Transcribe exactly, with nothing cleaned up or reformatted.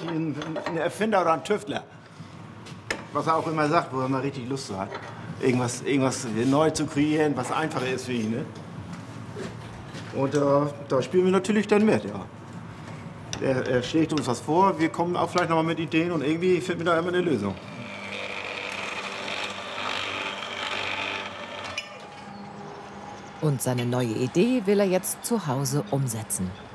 ein, ein Erfinder oder ein Tüftler. Was er auch immer sagt, wo er mal richtig Lust hat. Irgendwas, irgendwas neu zu kreieren, was einfacher ist für ihn. Ne? Und äh, da spielen wir natürlich dann mit, ja. Er, er schlägt uns was vor, wir kommen auch vielleicht noch mal mit Ideen und irgendwie finden wir da immer eine Lösung. Und seine neue Idee will er jetzt zu Hause umsetzen.